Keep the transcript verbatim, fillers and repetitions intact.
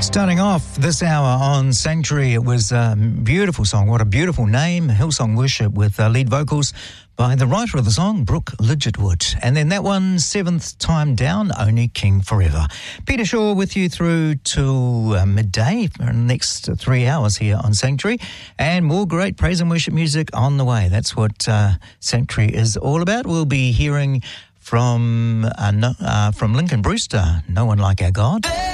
Starting off this hour on Sanctuary, it was a beautiful song. What a beautiful name, Hillsong Worship, with uh, lead vocals by the writer of the song, Brooke Lidgetwood. And then that one, Seventh Time Down, Only King Forever. Peter Shaw with you through till uh, midday for the next three hours here on Sanctuary. And more great praise and worship music on the way. That's what uh, Sanctuary is all about. We'll be hearing from, uh, no, uh, from Lincoln Brewster, No One Like Our God.